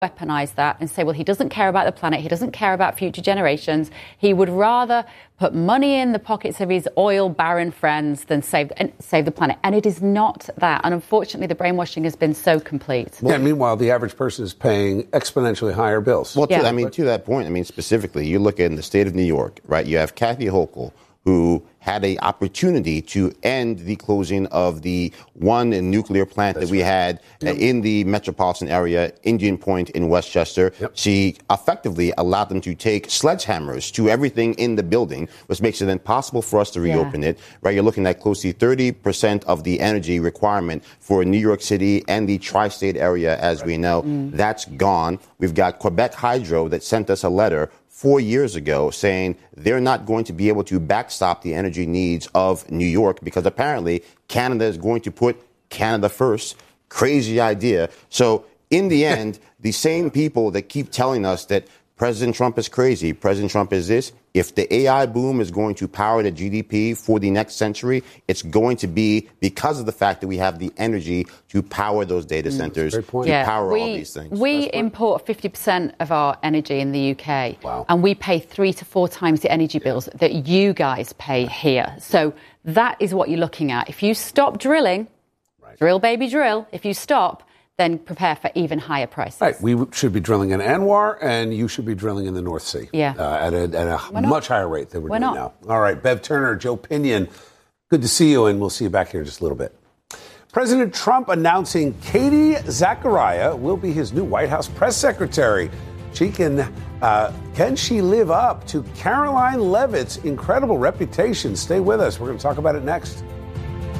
weaponize that and say, well, he doesn't care about the planet, he doesn't care about future generations, he would rather put money in the pockets of his oil baron friends than save the planet. And it is not that. And unfortunately, the brainwashing has been so complete. Yeah, meanwhile, the average person is paying exponentially higher bills. Well, to that point, specifically, you look in the state of New York, right? You have Kathy Hochul, who had an opportunity to end the closing of the one nuclear plant that we had in the metropolitan area, Indian Point in Westchester. Yep. She effectively allowed them to take sledgehammers to everything in the building, which makes it impossible for us to reopen it. Right? You're looking at close to 30% of the energy requirement for New York City and the tri-state area, as we know. That's gone. We've got Quebec Hydro that sent us a letter 4 years ago saying they're not going to be able to backstop the energy needs of New York because apparently Canada is going to put Canada first. Crazy idea. So in the end, the same people that keep telling us that President Trump is crazy, President Trump is this, if the AI boom is going to power the GDP for the next century, it's going to be because of the fact that we have the energy to power those data centers, to power all these things. We import 50% of our energy in the UK. Wow. And we pay 3 to 4 times the energy bills that you guys pay here. So that is what you're looking at. If you stop drilling, drill, baby, drill. If you stop, then prepare for even higher prices. Right. We should be drilling in Anwar, and you should be drilling in the North Sea. Yeah. At a much higher rate than we're doing now. All right. Bev Turner, Joe Pinion, good to see you, and we'll see you back here in just a little bit. President Trump announcing Katie Zachariah will be his new White House press secretary. Can she live up to Caroline Leavitt's incredible reputation? Stay with us. We're going to talk about it next.